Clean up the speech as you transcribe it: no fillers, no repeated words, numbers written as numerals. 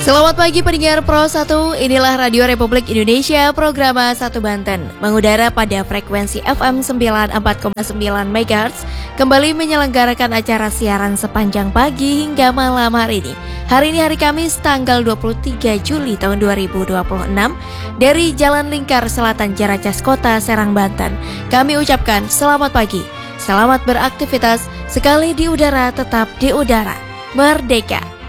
Selamat pagi pendengar Pro 1, inilah Radio Republik Indonesia, program 1 Banten. Mengudara pada frekuensi FM 94,9 MHz, kembali menyelenggarakan acara siaran sepanjang pagi hingga malam hari ini. Hari ini hari Kamis tanggal 23 Juli tahun 2026 dari Jalan Lingkar Selatan Ciracas Kota Serang, Banten. Kami ucapkan selamat pagi, selamat beraktivitas, sekali di udara tetap di udara. Merdeka!